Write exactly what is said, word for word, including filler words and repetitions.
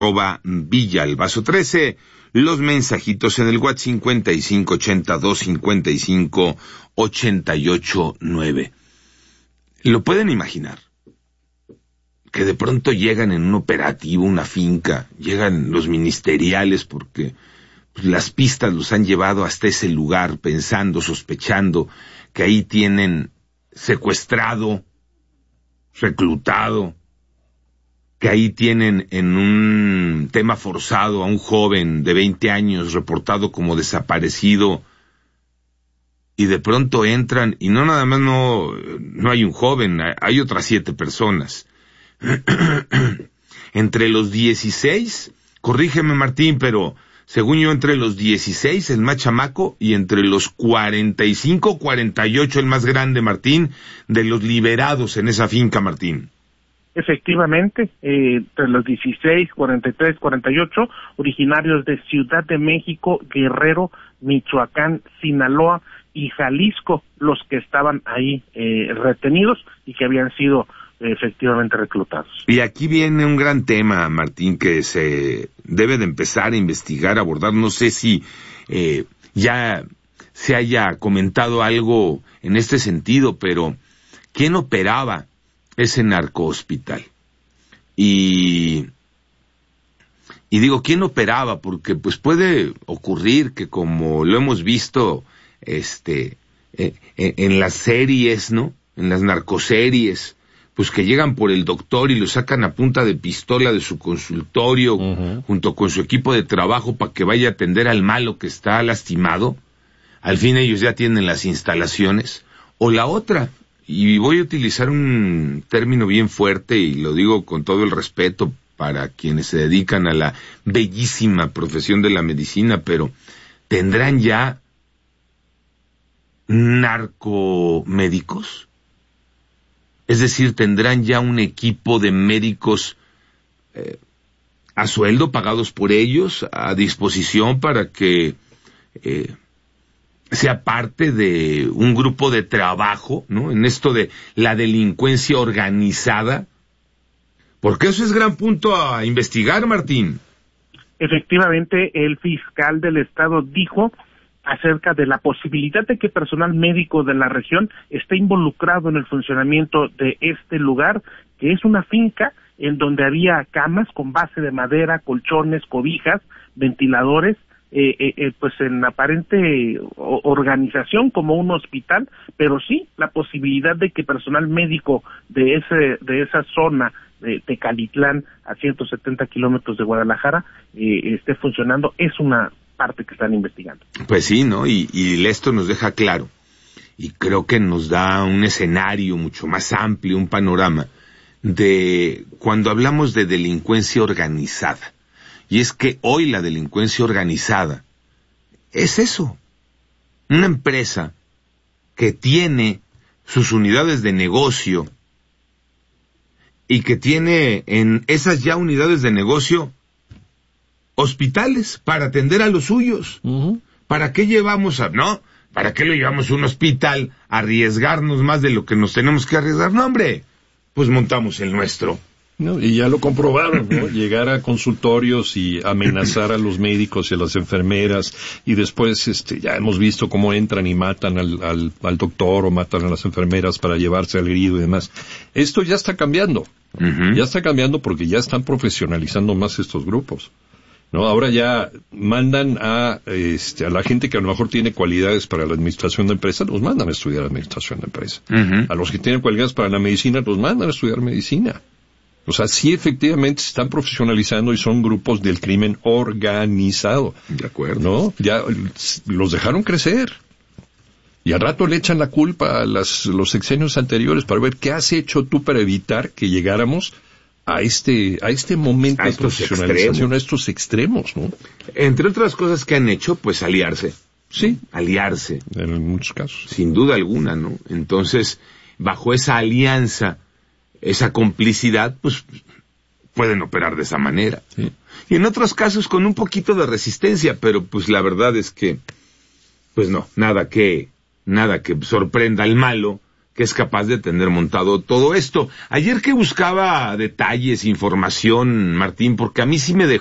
arroba Villa Albazo trece, los mensajitos en el WhatsApp cincuenta y cinco ochenta y dos cincuenta y cinco ochenta y ocho nueve. ¿Lo pueden imaginar? Que de pronto llegan en un operativo, una finca, llegan los ministeriales porque pues, las pistas los han llevado hasta ese lugar pensando, sospechando que ahí tienen secuestrado, reclutado, que ahí tienen en un tema forzado a un joven de veinte años reportado como desaparecido, y de pronto entran, y no nada más no, no hay un joven, hay otras siete personas. Entre los dieciséis, corrígeme Martín, pero según yo entre los dieciséis el más chamaco, y entre los cuarenta y cinco, cuarenta y ocho el más grande, Martín, de los liberados en esa finca, Martín. Efectivamente, eh, entre los dieciséis, cuarenta y tres, cuarenta y ocho, originarios de Ciudad de México, Guerrero, Michoacán, Sinaloa y Jalisco, los que estaban ahí eh, retenidos y que habían sido eh, efectivamente reclutados. Y aquí viene un gran tema, Martín, que se debe de empezar a investigar, a abordar. No sé si eh, ya se haya comentado algo en este sentido, pero ¿quién operaba ese narcohospital? Y, y digo, ¿quién operaba? Porque pues puede ocurrir que, como lo hemos visto este eh, eh, en las series, ¿no? En las narcoseries, pues que llegan por el doctor y lo sacan a punta de pistola de su consultorio, uh-huh, junto con su equipo de trabajo para que vaya a atender al malo que está lastimado. Al fin ellos ya tienen las instalaciones. O la otra, y voy a utilizar un término bien fuerte y lo digo con todo el respeto para quienes se dedican a la bellísima profesión de la medicina, pero ¿tendrán ya narcomédicos? Es decir, ¿tendrán ya un equipo de médicos eh, a sueldo, pagados por ellos, a disposición para que eh, sea parte de un grupo de trabajo, ¿no? En esto de la delincuencia organizada, porque eso es gran punto a investigar, Martín. Efectivamente, el fiscal del estado dijo acerca de la posibilidad de que personal médico de la región esté involucrado en el funcionamiento de este lugar, que es una finca en donde había camas con base de madera, colchones, cobijas, ventiladores, Eh, eh, eh, pues en aparente organización como un hospital, pero sí la posibilidad de que personal médico de ese de esa zona de Tecalitlán, a ciento setenta kilómetros de Guadalajara, eh, esté funcionando, es una parte que están investigando. Pues sí, ¿no? Y, y esto nos deja claro, y creo que nos da un escenario mucho más amplio, un panorama, de cuando hablamos de delincuencia organizada. Y es que hoy la delincuencia organizada es eso, una empresa que tiene sus unidades de negocio y que tiene en esas ya unidades de negocio hospitales para atender a los suyos. Uh-huh. ¿Para qué llevamos a, no? ¿Para qué lo llevamos a un hospital a arriesgarnos más de lo que nos tenemos que arriesgar? No, hombre, pues montamos el nuestro. No, y ya lo comprobaron, ¿no? Llegar a consultorios y amenazar a los médicos y a las enfermeras, y después este ya hemos visto cómo entran y matan al, al, al doctor o matan a las enfermeras para llevarse al herido y demás. Esto ya está cambiando, uh-huh. ya está cambiando porque ya están profesionalizando más estos grupos, ¿no? Ahora ya mandan a este a la gente que a lo mejor tiene cualidades para la administración de empresas, los mandan a estudiar administración de empresas. Uh-huh. A los que tienen cualidades para la medicina, los mandan a estudiar medicina. O sea, sí efectivamente se están profesionalizando y son grupos del crimen organizado. De acuerdo. ¿No? Ya los dejaron crecer. Y al rato le echan la culpa a las, los sexenios anteriores para ver qué has hecho tú para evitar que llegáramos a este, a este momento a de profesionalización, extremos. a estos extremos, ¿no? Entre otras cosas que han hecho, pues aliarse. Sí. Aliarse. En muchos casos. Sin duda alguna, ¿no? Entonces, bajo esa alianza, esa complicidad, pues pueden operar de esa manera. Sí. Y en otros casos con un poquito de resistencia, pero pues la verdad es que, pues no, nada que, nada que sorprenda al malo, que es capaz de tener montado todo esto. Ayer que buscaba detalles, información, Martín, porque a mí sí me dejó